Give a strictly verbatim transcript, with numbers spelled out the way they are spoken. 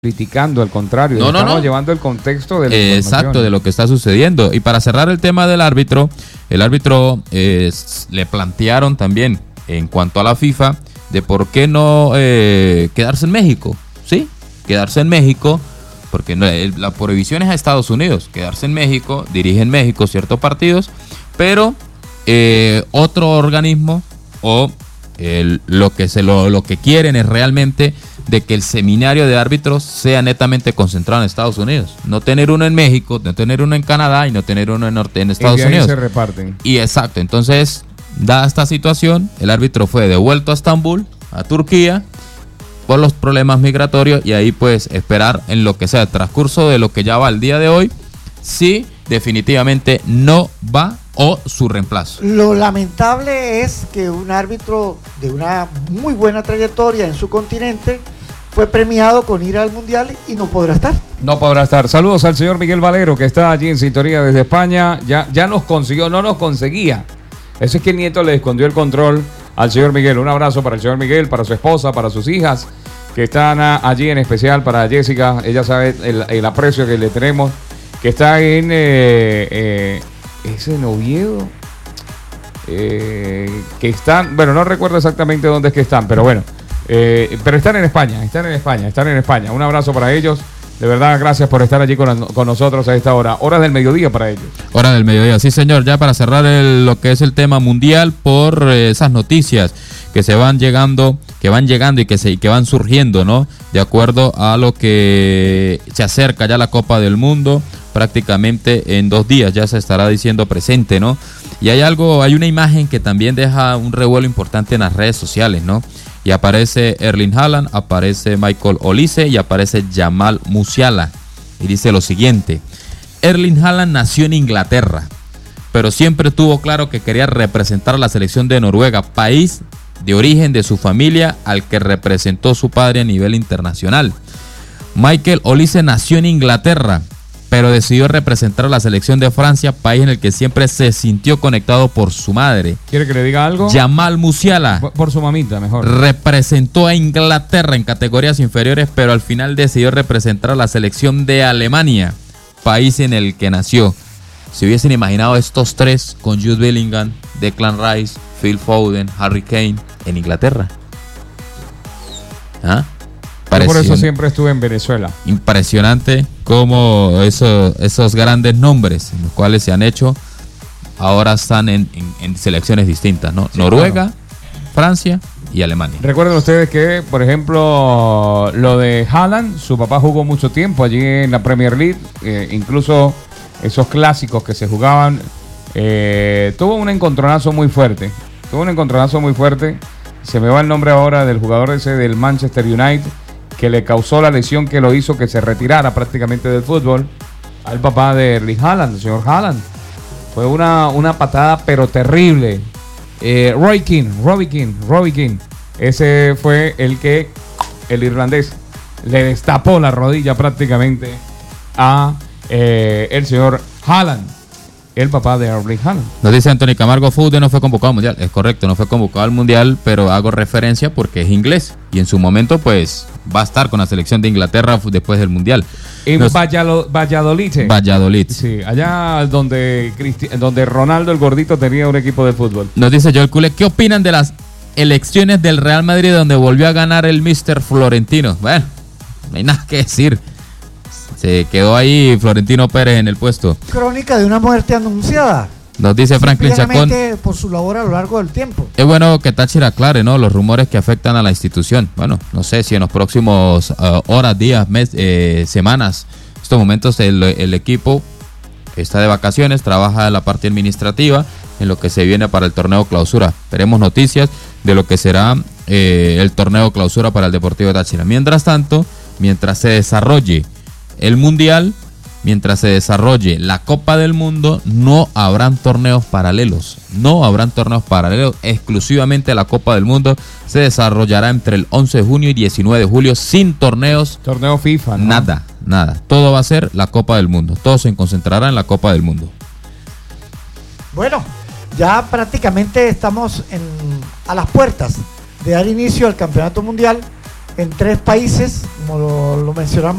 criticando, al contrario, no, no, estamos no. llevando el contexto de la eh, Exacto, de lo que está sucediendo. Y para cerrar el tema del árbitro, el árbitro eh, le plantearon también en cuanto a la FIFA de por qué no eh, quedarse en México, ¿sí? Quedarse en México, porque no, el, la prohibición es a Estados Unidos, quedarse en México, dirige en México ciertos partidos, pero eh, otro organismo o el, lo que se lo, lo que quieren es realmente de que el seminario de árbitros sea netamente concentrado en Estados Unidos, no tener uno en México, no tener uno en Canadá y no tener uno en, norte, en Estados y de ahí Unidos. se reparten. Y exacto, entonces, dada esta situación, el árbitro fue devuelto a Estambul, a Turquía, por los problemas migratorios, y ahí pues esperar en lo que sea el transcurso de lo que ya va el día de hoy, si definitivamente no va o su reemplazo. Lo lamentable es que un árbitro de una muy buena trayectoria en su continente fue premiado con ir al Mundial y no podrá estar. No podrá estar. Saludos al señor Miguel Valero, que está allí en sintonía desde España. Ya, ya nos consiguió, no nos conseguía. Eso es que el nieto le escondió el control al señor Miguel. Un abrazo para el señor Miguel, para su esposa, para sus hijas, que están a, allí, en especial para Jessica. Ella sabe el, el aprecio que le tenemos, que está en... Eh, eh, ¿es en Oviedo? Eh, que están... Bueno, no recuerdo exactamente dónde es que están, pero bueno. Eh, pero están en España, están en España, están en España. Un abrazo para ellos. De verdad, gracias por estar allí con, con nosotros a esta hora. Hora del mediodía para ellos. Hora del mediodía, sí señor. Ya para cerrar el, lo que es el tema mundial, por eh, esas noticias que se van llegando, que van llegando y que se y que van surgiendo, ¿no? De acuerdo a lo que se acerca ya la Copa del Mundo, prácticamente en dos días ya se estará diciendo presente, ¿no? Y hay algo, hay una imagen que también deja un revuelo importante en las redes sociales, ¿no? Y aparece Erling Haaland, aparece Michael Olise y aparece Jamal Musiala. Y dice lo siguiente: Erling Haaland nació en Inglaterra, pero siempre tuvo claro que quería representar a la selección de Noruega, país de origen de su familia al que representó su padre a nivel internacional. Michael Olise nació en Inglaterra, pero decidió representar a la selección de Francia, país en el que siempre se sintió conectado por su madre. ¿Quiere que le diga algo? Jamal Musiala, Por, por su mamita, mejor. representó a Inglaterra en categorías inferiores, pero al final decidió representar a la selección de Alemania, país en el que nació. Se hubiesen imaginado estos tres con Jude Bellingham, Declan Rice, Phil Foden, Harry Kane en Inglaterra. ¿Ah? Yo por eso siempre estuve en Venezuela. Impresionante cómo eso, esos grandes nombres, los cuales se han hecho, ahora están en, en, en selecciones distintas, ¿no? Sí, Noruega, claro. Francia y Alemania. Recuerden ustedes que, por ejemplo, lo de Haaland, su papá jugó mucho tiempo allí en la Premier League, eh, incluso esos clásicos que se jugaban, eh, tuvo un encontronazo muy fuerte, tuvo un encontronazo muy fuerte, se me va el nombre ahora del jugador ese del Manchester United, que le causó la lesión que lo hizo que se retirara prácticamente del fútbol al papá de Erling Haaland, el señor Haaland. Fue una, una patada pero terrible. Eh, Roy Keane, Robbie Keane, Robbie Keane. Ese fue el que, el irlandés, le destapó la rodilla prácticamente a eh, el señor Haaland, el papá de Erling Haaland. Nos dice Anthony Camargo, Foden no fue convocado al Mundial. Es correcto, no fue convocado al Mundial, pero hago referencia porque es inglés. Y en su momento, pues, va a estar con la selección de Inglaterra después del Mundial. En Nos... Vallado, Valladolid. Valladolid. Sí, allá donde, Cristi... donde Ronaldo el gordito tenía un equipo de fútbol. Nos dice Joel Cule, ¿qué opinan de las elecciones del Real Madrid donde volvió a ganar el míster Florentino? Bueno, no hay nada que decir. Se quedó ahí Florentino Pérez en el puesto. Crónica de una muerte anunciada. Nos dice Franklin Chacón, por su labor a lo largo del tiempo. Es bueno que Táchira aclare, ¿no?, los rumores que afectan a la institución. Bueno, no sé si en los próximos uh, horas, días, mes, eh, semanas, en estos momentos el, el equipo está de vacaciones, trabaja en la parte administrativa, en lo que se viene para el torneo clausura. Veremos noticias de lo que será eh, el torneo clausura para el Deportivo de Táchira. Mientras tanto, mientras se desarrolle el Mundial, mientras se desarrolle la Copa del Mundo, no habrán torneos paralelos. No habrán torneos paralelos. Exclusivamente la Copa del Mundo se desarrollará entre el once de junio y diecinueve de julio sin torneos. Torneo FIFA, ¿no? Nada, nada. Todo va a ser la Copa del Mundo. Todo se concentrará en la Copa del Mundo. Bueno, ya prácticamente estamos en, a las puertas de dar inicio al Campeonato Mundial en tres países, como lo, lo mencionamos